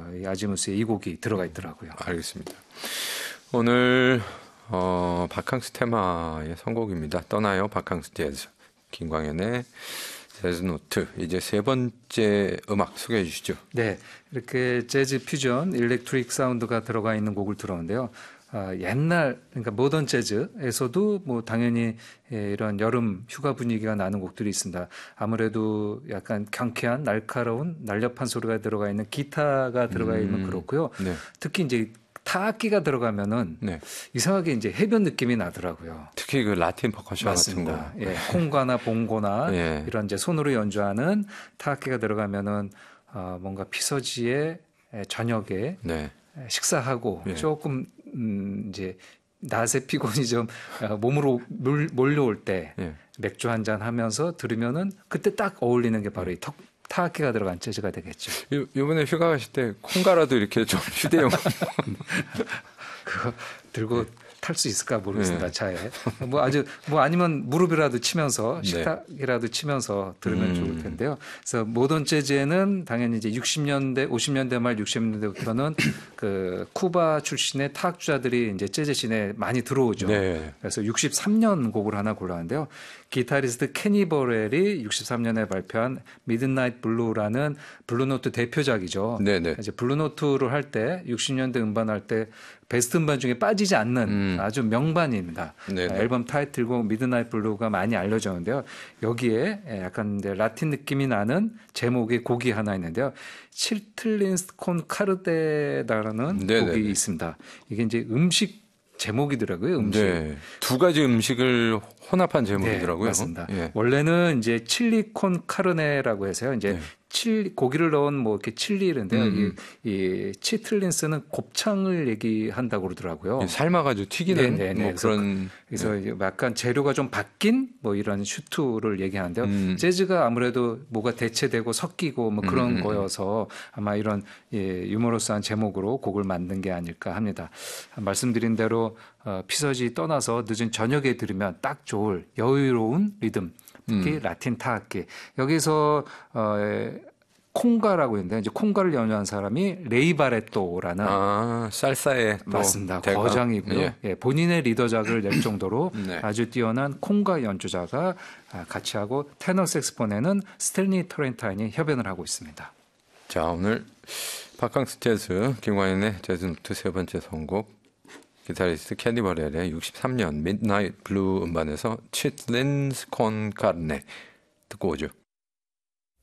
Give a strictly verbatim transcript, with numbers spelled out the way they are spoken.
어, 이 아지무스의 이 곡이 들어가 있더라고요. 알겠습니다. 오늘 어, 바캉스 테마의 선곡입니다. 떠나요 바캉스 재즈. 김광현의 재즈 노트. 이제 세 번째 음악 소개해 주시죠. 네, 이렇게 재즈 퓨전, 일렉트릭 사운드가 들어가 있는 곡을 들었는데요. 아, 옛날 그러니까 모던 재즈에서도 뭐 당연히 예, 이런 여름 휴가 분위기가 나는 곡들이 있습니다. 아무래도 약간 경쾌한 날카로운 날렵한 소리가 들어가 있는 기타가 들어가 있는 음, 그렇고요. 네. 특히 이제 타악기가 들어가면은 네. 이상하게 이제 해변 느낌이 나더라고요. 특히 그 라틴 퍼커션 같은 거. 맞습니다. 예, 콩가나 봉고나 예. 이런 이제 손으로 연주하는 타악기가 들어가면은 어, 뭔가 피서지의 저녁에 네. 식사하고 예. 조금 음, 이제 낮에 피곤이 좀 어, 몸으로 몰, 몰려올 때 예. 맥주 한 잔 하면서 들으면은 그때 딱 어울리는 게 바로 이 턱, 타악기가 들어간 재즈가 되겠죠. 요, 요번에 휴가 가실 때 콩가라도 이렇게 좀 휴대용 그거 들고 탈 수 있을까 모르겠습니다. 네. 차에. 뭐 아주 뭐 아니면 무릎이라도 치면서 네. 식탁이라도 치면서 들으면 음. 좋을 텐데요. 그래서 모던 재즈에는 당연히 이제 육십 년대, 오십 년대 말 육십 년대부터는 그 쿠바 출신의 타악주자들이 이제 재즈 씬에 많이 들어오죠. 네. 그래서 육십삼 년 곡을 하나 골랐는데요. 기타리스트 케니 버렐이 육십삼 년에 발표한 미드나잇 블루라는 블루노트 대표작이죠. 네네. 이제 블루노트를 할 때 육십 년대 음반할 때 베스트 음반 중에 빠지지 않는 음. 아주 명반입니다. 네네. 앨범 타이틀곡 미드나잇 블루가 많이 알려졌는데요. 여기에 약간 이제 라틴 느낌이 나는 제목의 곡이 하나 있는데요. 칠틀린스 콘 카르데라는 네네네. 곡이 있습니다. 이게 이제 음식 제목이더라고요. 음식. 네. 두 가지 음식을 혼합한 제목이더라고요. 네, 맞습니다. 예. 원래는 이제 칠리콘 카르네라고 해서요. 이제 네. 칠 고기를 넣은 뭐 이렇게 칠리인데요. 음. 이, 이 치틀린스는 곱창을 얘기한다고 그러더라고요. 삶아가지고 튀기는 네, 네, 네. 뭐 그래서 그런. 그래서 이제 약간 재료가 좀 바뀐 뭐 이런 슈트를 얘기하는데요. 음. 재즈가 아무래도 뭐가 대체되고 섞이고 뭐 그런 음, 음, 거여서 아마 이런 예, 유머러스한 제목으로 곡을 만든 게 아닐까 합니다. 말씀드린 대로 어, 피서지 떠나서 늦은 저녁에 들으면 딱 좋을 여유로운 리듬, 특히 음. 라틴 타악기. 여기서 어, 콩가라고 있는데 이제 콩가를 연주한 사람이 레이 바레토라는 아, 살사의 또 맞습니다. 대가. 거장이고요. 예. 예, 본인의 리더작을 낼 정도로 네. 아주 뛰어난 콩가 연주자가 같이 하고 테너 색스폰에는 스탠리 터렌타인이 협연을 하고 있습니다. 자, 오늘 바캉스 재즈 김광현의 재즈 노트 세 번째 선곡 기타리스트 캐니 버렐의 육십삼 년 미드나잇 블루 음반에서 칫 린스 콘 카르네 듣고 오죠.